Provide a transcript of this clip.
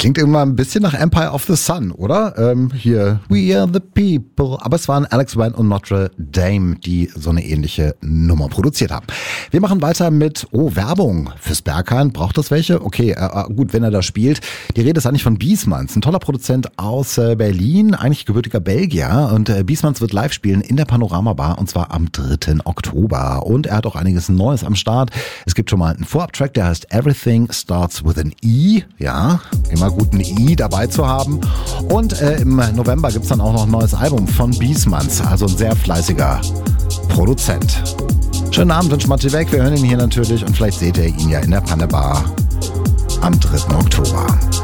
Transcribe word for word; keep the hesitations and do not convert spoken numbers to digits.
Klingt immer ein bisschen nach Empire of the Sun, oder? Ähm, hier, We Are the People. Aber es waren Alex Wine und Notre Dame, die so eine ähnliche Nummer produziert haben. Wir machen weiter mit, oh, Werbung fürs Berghain. Braucht das welche? Okay, äh, gut, wenn er da spielt. Die Rede ist eigentlich von Biesmanns, ein toller Produzent aus äh, Berlin, eigentlich gebürtiger Belgier. Und äh, Biesmanns wird live spielen in der Panorama Bar und zwar am dritten Oktober. Und er hat auch einiges Neues am Start. Es gibt schon mal einen Vorab-Track, der heißt Everything Starts with an E. Ja, immer gut ein I dabei zu haben. Und äh, im November gibt es dann auch noch ein neues Album von Biesmanns, also ein sehr fleißiger Produzent. Schönen Abend wünscht Matti weg. Wir hören ihn hier natürlich und vielleicht seht ihr ihn ja in der Panne Bar am dritten Oktober.